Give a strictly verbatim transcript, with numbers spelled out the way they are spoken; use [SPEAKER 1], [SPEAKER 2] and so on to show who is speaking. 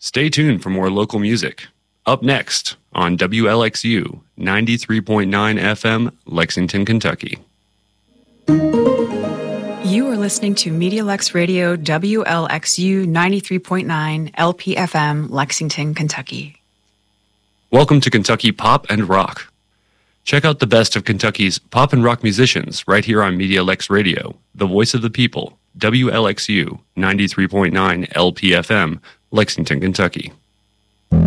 [SPEAKER 1] Stay tuned for more local music. Up next on W L X U ninety-three point nine F M, Lexington, Kentucky.
[SPEAKER 2] You are listening to MediaLex Radio W L X U ninety-three point nine L P F M, Lexington, Kentucky.
[SPEAKER 1] Welcome to Kentucky Pop and Rock. Check out the best of Kentucky's pop and rock musicians right here on MediaLex Radio, the voice of the people, W L X U ninety-three point nine L P F M, Lexington, Kentucky.